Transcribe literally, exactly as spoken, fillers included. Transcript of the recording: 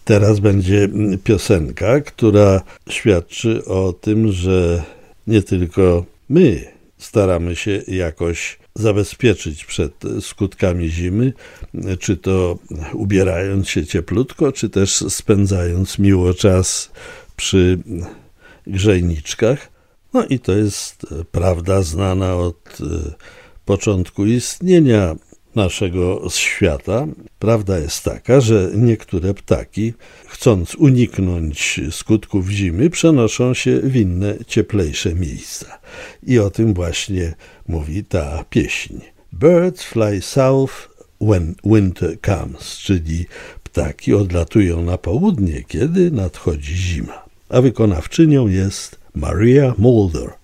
teraz będzie piosenka, która świadczy o tym, że nie tylko my staramy się jakoś zabezpieczyć przed skutkami zimy, czy to ubierając się cieplutko, czy też spędzając miło czas przy grzejniczkach. No i to jest prawda znana od początku istnienia naszego świata. Prawda jest taka, że niektóre ptaki, chcąc uniknąć skutków zimy, przenoszą się w inne, cieplejsze miejsca. I o tym właśnie mówi ta pieśń. Birds fly south when winter comes, czyli ptaki odlatują na południe, kiedy nadchodzi zima. A wykonawczynią jest Maria Mulder.